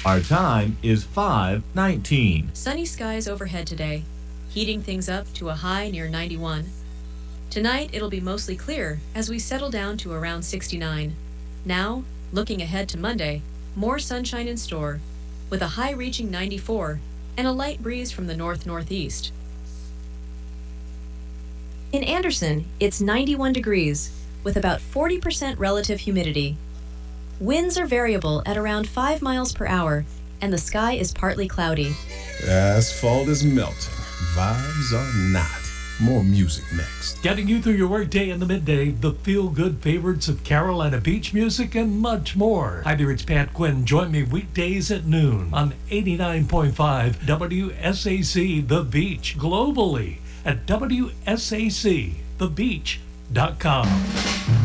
Our time is 5:19. Sunny skies overhead today, heating things up to a high near 91. Tonight it'll be mostly clear as we settle down to around 69. Now, looking ahead to Monday, more sunshine in store, with a high reaching 94 and a light breeze from the north-northeast. In Anderson, it's 91 degrees, with about 40% relative humidity. Winds are variable at around 5 miles per hour, and the sky is partly cloudy. Asphalt is melting. Vibes are not. More music next. Getting you through your workday in the midday, the feel-good favorites of Carolina beach music, and much more. Hi there, it's Pat Quinn. Join me weekdays at noon on 89.5 WSAC The Beach, globally at WSACThebeach.com.